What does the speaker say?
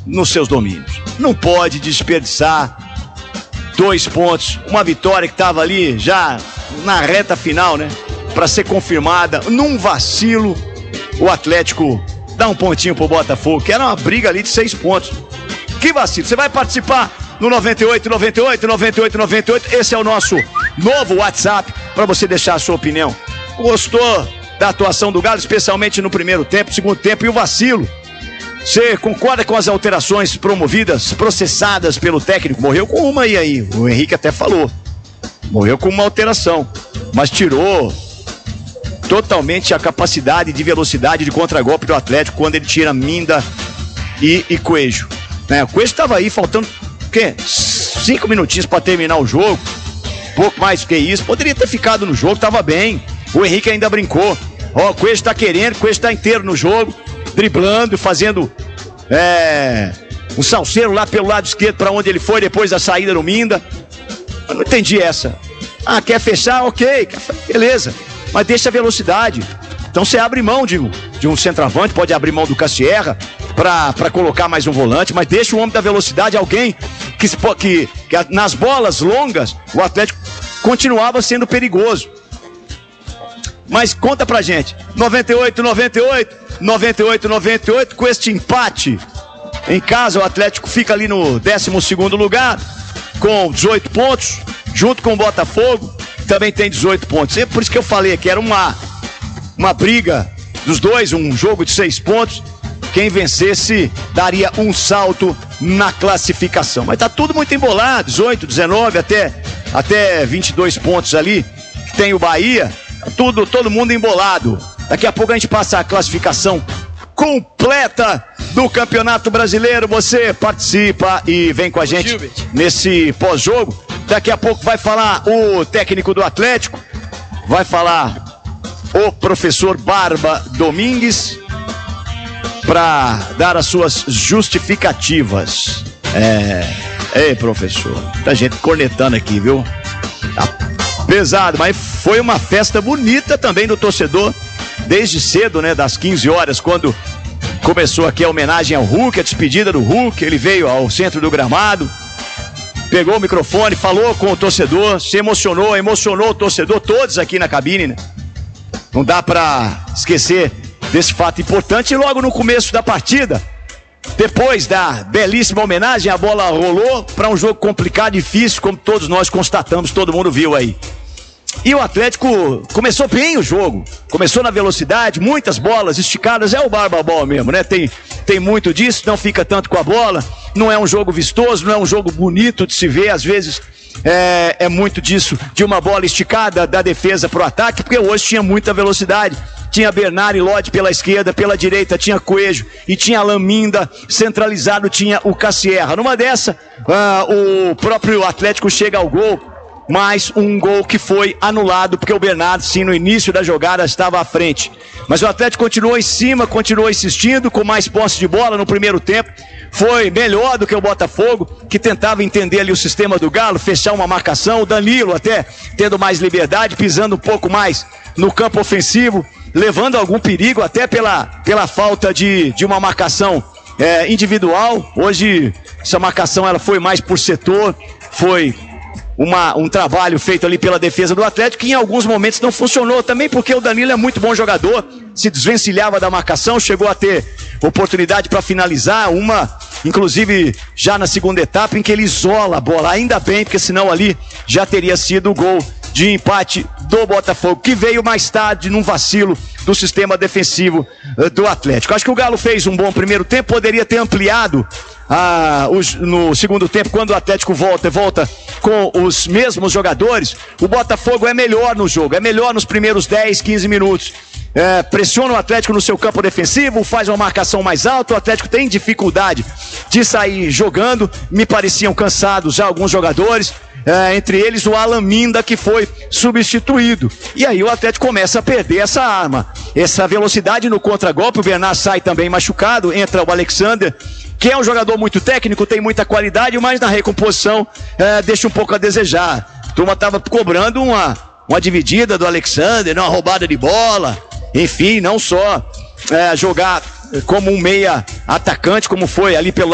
nos seus domínios. Não pode desperdiçar 2 pontos, uma vitória que estava ali já na reta final, né? Para ser confirmada, num vacilo, o Atlético dá um pontinho pro Botafogo, que era uma briga ali de 6 pontos. Que vacilo! Você vai participar no 98, esse é o nosso novo WhatsApp para você deixar a sua opinião. Gostou da atuação do Galo, especialmente no primeiro tempo, segundo tempo e o vacilo? Você concorda com as alterações promovidas, processadas pelo técnico? Morreu com uma aí, o Henrique até falou. Morreu com uma alteração, mas tirou totalmente a capacidade de velocidade de contragolpe do Atlético quando ele tira Minda e Coelho. O Coelho estava aí faltando, 5 minutinhos para terminar o jogo, pouco mais que isso, poderia ter ficado no jogo, estava bem. O Henrique ainda brincou. O Coelho está querendo, o Coelho está inteiro no jogo, driblando, fazendo um salseiro lá pelo lado esquerdo para onde ele foi depois da saída do Minda. Eu não entendi essa. Quer fechar? Ok, beleza, mas deixa a velocidade. Então você abre mão de um centroavante, pode abrir mão do Cassierra para colocar mais um volante, mas deixa o homem da velocidade, alguém que nas bolas longas o Atlético continuava sendo perigoso. Mas conta pra gente, 98, com este empate em casa, o Atlético fica ali no 12º lugar, com 18 pontos, junto com o Botafogo, que também tem 18 pontos. É por isso que eu falei que era uma briga dos dois, um jogo de 6 pontos, quem vencesse daria um salto na classificação. Mas tá tudo muito embolado, 18, 19, até 22 pontos ali, que tem o Bahia. Todo mundo embolado. Daqui a pouco a gente passa a classificação completa do Campeonato Brasileiro. Você participa e vem com a gente nesse pós-jogo. Daqui a pouco vai falar o técnico do Atlético, vai falar o professor Barba Domingues para dar as suas justificativas. Ei, professor, tá gente cornetando aqui, viu? Tá pesado, mas foi uma festa bonita também do torcedor, desde cedo, né, das 15 horas, quando começou aqui a homenagem ao Hulk, a despedida do Hulk. Ele veio ao centro do gramado, pegou o microfone, falou com o torcedor, se emocionou o torcedor, todos aqui na cabine, né? Não dá pra esquecer desse fato importante. E logo no começo da partida, depois da belíssima homenagem, a bola rolou para um jogo complicado, difícil, como todos nós constatamos, todo mundo viu aí. E o Atlético começou bem o jogo, começou na velocidade, muitas bolas esticadas, é o Barbabol mesmo, né? Tem muito disso, não fica tanto com a bola, não é um jogo vistoso, não é um jogo bonito de se ver, às vezes é muito disso, de uma bola esticada da defesa pro ataque, porque hoje tinha muita velocidade. Tinha Bernard e Lodi pela esquerda, pela direita tinha Coelho e tinha Laminda, centralizado tinha o Cassierra. Numa dessa, o próprio Atlético chega ao gol, mas um gol que foi anulado, porque o Bernard, sim, no início da jogada estava à frente. Mas o Atlético continuou em cima, continuou insistindo, com mais posse de bola no primeiro tempo. Foi melhor do que o Botafogo, que tentava entender ali o sistema do Galo, fechar uma marcação. O Danilo até tendo mais liberdade, pisando um pouco mais no campo ofensivo, levando algum perigo até pela falta de uma marcação individual. Hoje essa marcação ela foi mais por setor, foi um trabalho feito ali pela defesa do Atlético, que em alguns momentos não funcionou também, porque o Danilo é muito bom jogador, se desvencilhava da marcação, chegou a ter oportunidade para finalizar, inclusive já na segunda etapa, em que ele isola a bola, ainda bem, porque senão ali já teria sido o gol de empate do Botafogo, que veio mais tarde num vacilo do sistema defensivo do Atlético. Acho que o Galo fez um bom primeiro tempo, poderia ter ampliado no segundo tempo, quando o Atlético volta com os mesmos jogadores. O Botafogo é melhor no jogo, é melhor nos primeiros 10, 15 minutos. Pressiona o Atlético no seu campo defensivo, faz uma marcação mais alta. O Atlético tem dificuldade de sair jogando, me pareciam cansados já alguns jogadores, entre eles o Alaminda, que foi substituído, e aí o Atlético começa a perder essa arma, essa velocidade no contragolpe. O Bernard sai também machucado, entra o Alexander, que é um jogador muito técnico, tem muita qualidade, mas na recomposição deixa um pouco a desejar. A turma estava cobrando uma dividida do Alexander, uma roubada de bola, enfim, não só jogar como um meia atacante, como foi ali pelo